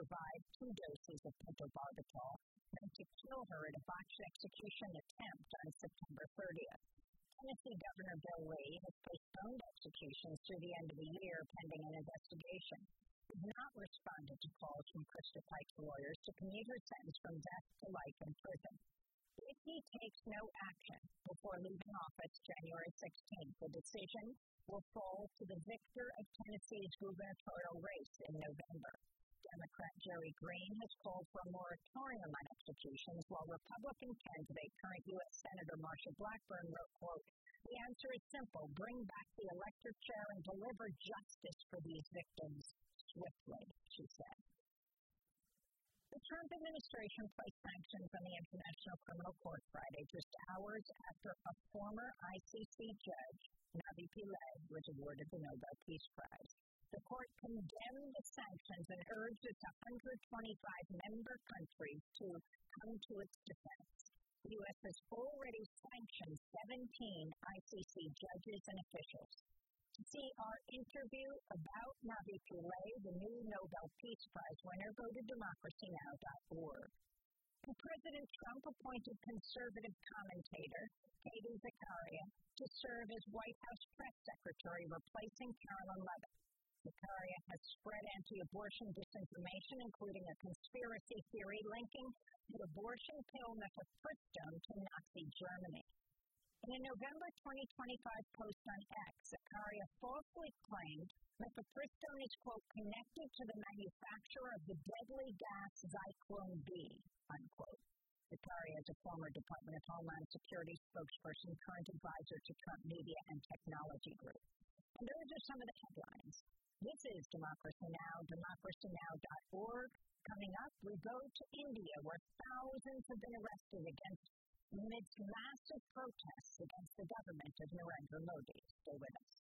survived 2 doses of pentobarbital meant to kill her in a botched execution attempt on September 30th. Tennessee Governor Bill Lee has postponed executions through the end of the year pending an investigation. He has not responded to calls from Krista Pike's lawyers to commute her sentence from death to life in prison. If he takes no action before leaving office January 16th, the decision will fall to the victor of Tennessee's gubernatorial race in November. Democrat Jerry Green has called for a moratorium on executions, while Republican candidate current U.S. Senator Marsha Blackburn wrote, quote, "The answer is simple. Bring back the electric chair and deliver justice for these victims swiftly," she said. The Trump administration placed sanctions on the International Criminal Court Friday, just hours after a former ICC judge, Navi Pillay, was awarded the Nobel Peace Prize. The court condemned the sanctions and urged its 125 member countries to come to its defense. The U.S. has already sanctioned 17 ICC judges and officials. To see our interview about Navi Pillay, the new Nobel Peace Prize winner, go to democracynow.org. And President Trump appointed conservative commentator Katie Zakaria to serve as White House press secretary, replacing Carolyn Levitt. Zakaria has spread anti-abortion disinformation, including a conspiracy theory linking the abortion pill mifepristone to Nazi Germany. In a November 2025 post on X, Zakaria falsely claimed mifepristone is, quote, "connected to the manufacture of the deadly gas Zyklon B," unquote. Zakaria is a former Department of Homeland Security spokesperson, current advisor to Trump Media and Technology Group. And those are some of the headlines. This is Democracy Now!, democracynow.org. Coming up, we go to India, where thousands have been arrested amidst massive protests against the government of Narendra Modi. Stay with us.